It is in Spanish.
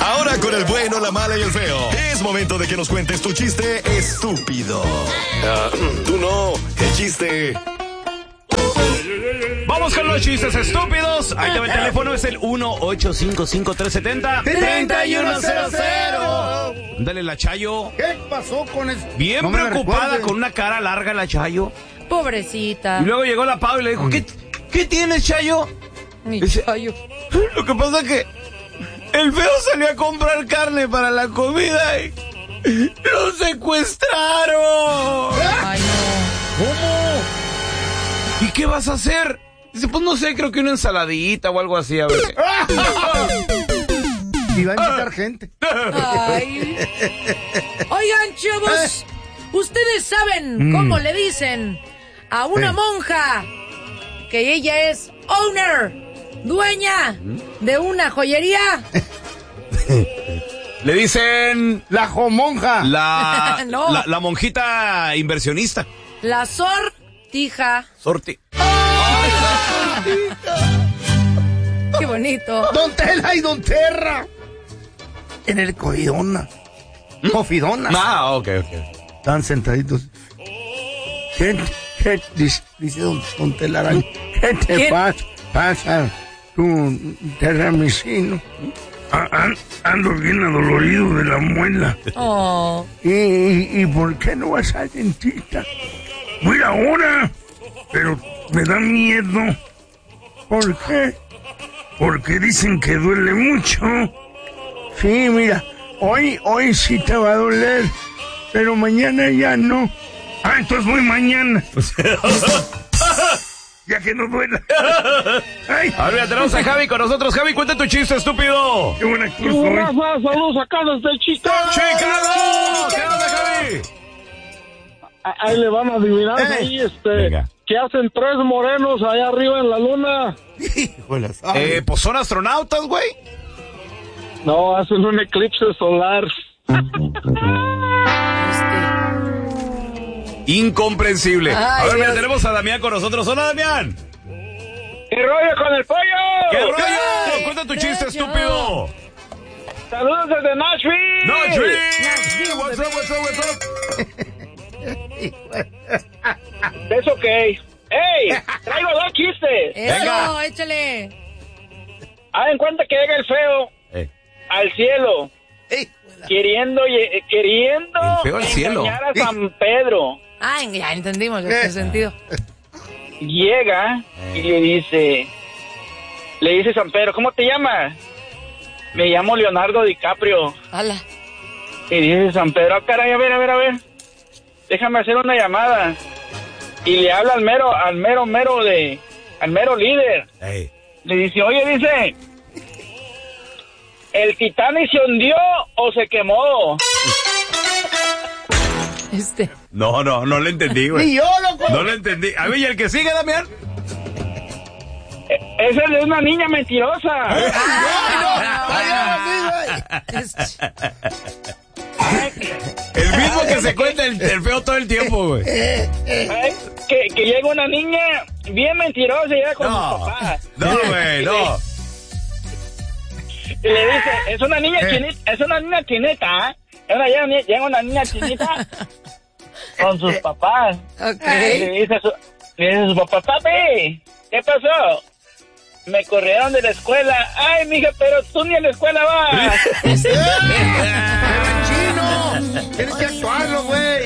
Ahora con el bueno, la mala y el feo. Es momento de que nos cuentes tu chiste estúpido. Tú no, el chiste. Vamos con los chistes estúpidos. Ahí te va el teléfono, es el 1-855-370-3100. Dale, la Chayo. ¿Qué pasó con eso? Bien No me preocupada, recuerdes. con una cara larga la Chayo. Pobrecita. Y luego llegó la Pau y le dijo, ¿qué tienes, Chayo? Mi Dice, Chayo. Lo que pasa es que el feo salió a comprar carne para la comida y lo secuestraron. Ay, no. ¿Cómo? ¿Y qué vas a hacer? Dice, pues no sé, creo que una ensaladita o algo así, a ver. Y va a invitar gente. Ay. Oigan, chavos, ¿ustedes saben cómo le dicen a una monja que ella es owner, dueña de una joyería? Le dicen La jomonja. No. la monjita inversionista. La sortija. Sorti. Qué bonito. Don Tela y Don Terra. En el Cofidona. Cofidona. Ah, ok. Están sentaditos. ¿Qué dice Don Telaraño? ¿Qué te pasa, tu terramicino? Ando bien adolorido de la muela. Oh. ¿Y por qué no vas al dentista? Voy ahora, pero me da miedo. ¿Por qué? Porque dicen que duele mucho. Sí, mira, hoy sí te va a doler, pero mañana ya no. Ah, entonces voy mañana. Ya que no duela. Ay. Ahora tenemos a Javi con nosotros. Javi, cuenta tu chiste, estúpido. Qué buena ¡Qué raza! ¡Saludos acá desde Chicago! ¡Chicago! ¿Qué onda, Javi? Ahí le van a adivinar ahí, Venga. ¿qué hacen tres morenos allá arriba en la luna? Híjolas. Pues son astronautas, güey. No, hacen un eclipse solar. Incomprensible. Ay, A ver, mira, Dios. tenemos a Damián con nosotros. Hola, Damián. ¿Qué rollo con el pollo? ¿Qué rollo? Cuenta tu chiste, rollo? estúpido. ¡Saludos desde Nashville! No, What's up? ¿Es ok? ¡Ey! Traigo dos chistes. Eso, Venga. échale. Hagan cuenta que llega el feo al cielo, queriendo El feo al cielo. engañar a San Pedro. Ah, ya entendimos el sentido. Llega y le dice San Pedro, ¿cómo te llamas? Me llamo Leonardo DiCaprio. Ala. Y dice San Pedro, ah, caray, a ver, déjame hacer una llamada. Y le habla al mero líder. Ey. Le dice, oye, dice, ¿el Titanic se hundió o se quemó? No le entendí, güey. Y yo, loco. No le entendí. A ver, ¿y el que sigue, Damián? Esa es una niña mentirosa. El mismo que se cuenta el feo todo el tiempo, güey. Que llega una niña bien mentirosa y llega con sus papás. No, güey, no. Y le dice, es una niña chinita, ¿eh? Llega una niña chinita con sus papás. Ok. Y le dice a su papá, papi, ¿qué pasó? Me corrieron de la escuela. Ay, mija, pero tú ni a la escuela vas. Chino, tienes que actuarlo, güey.